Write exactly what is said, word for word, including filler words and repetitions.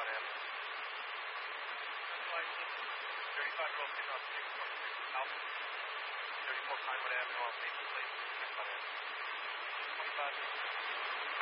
amp. Like thirty-five year old kid on six album, thirty-four five watt amp, no, basically, twenty-five amp. twenty-five